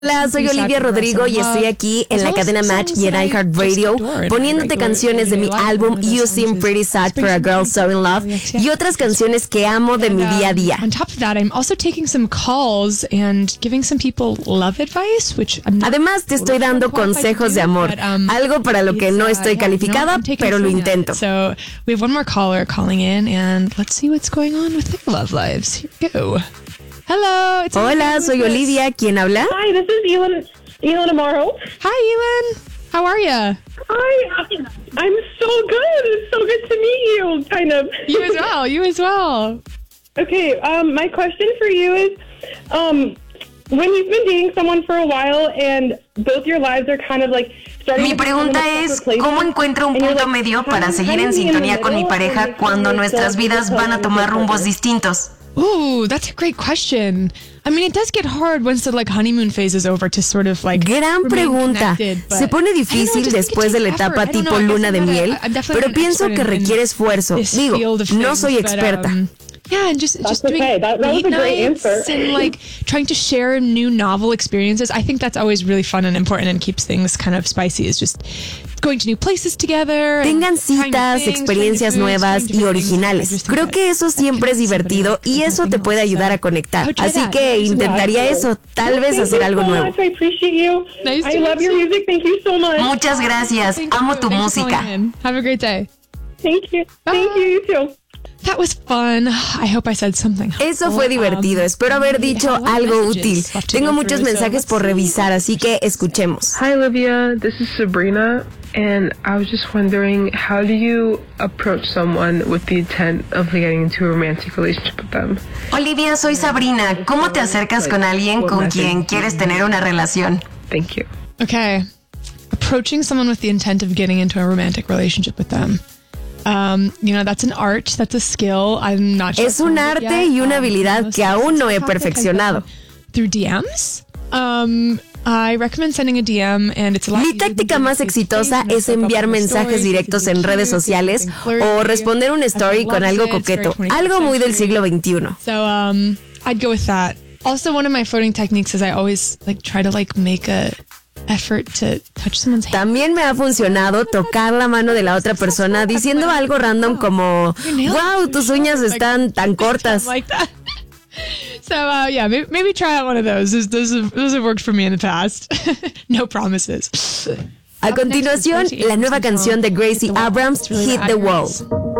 Hola, soy Olivia Rodrigo y estoy aquí en la cadena Match y en iHeartRadio poniéndote canciones de mi álbum You Seem Pretty Sad for a Girl So in Love y otras canciones que amo de mi día a día. Además, te estoy dando consejos de amor, algo para lo que no estoy calificada, pero lo intento. So we have one more caller calling in, and let's see what's going on with their love lives. Here we go. Hello. Hola, soy Olivia. ¿Quién habla? Hi, this is Elon Amaro. Hi, Elon. How are you? Hi, I'm so good. It's so good to meet you, kind of. You as well. You as well. Okay, my question for you is, when you've been dating someone for a while and both your lives are kind of like starting Mi to pregunta es, ¿cómo encuentro un punto medio para seguir en sintonía con mi pareja cuando nuestras vidas van a tomar rumbos distintos? Ooh, that's a great question. I mean, it does get hard once the honeymoon phase is over to sort of Gran pregunta. Se pone difícil después de la etapa tipo luna de miel, pero pienso que requiere esfuerzo. Digo, no soy experta. Yeah, and just doing okay. That was a great answer. And trying to share new novel experiences. I think that's always really fun and important and keeps things kind of spicy. Is just going to new places together. Tengan citas, experiencias nuevas y originales. Creo que eso siempre es divertido y eso te puede ayudar a conectar. Así que intentaría eso, tal vez hacer algo nuevo. I appreciate you. I love your music. Thank you so much. Muchas gracias. Amo tu música. Have a great day. Thank you. Thank you. You too. That was fun. I hope I said something. Eso fue divertido. Espero haber dicho algo útil. Tengo muchos mensajes por revisar, así que escuchemos. Hi, Olivia. This is Sabrina, and I was just wondering, how do you approach someone with the intent of getting into a romantic relationship with them? Olivia, soy Sabrina. ¿Cómo te acercas con alguien con quien quieres tener una relación? Thank you. Okay. Approaching someone with the intent of getting into a romantic relationship with them. That's an art, that's a skill. I'm not sure. Es un arte y una habilidad que aún no he perfeccionado. Through DMs? I recommend sending a DM and it's a lot. Mi táctica más exitosa es enviar mensajes directos en redes sociales o responder un story con algo coqueto, algo muy del siglo XXI. So, I'd go with that. Also, one of my flirting techniques is I always try to make a effort to touch someone's hand. También me ha funcionado tocar la mano de la otra persona diciendo algo random como wow, tus uñas están tan cortas. Like that. So yeah, maybe try out one of those. Those have worked for me in the past. No promises. A continuación, la nueva canción de Gracie Abrams, Hit the Wall.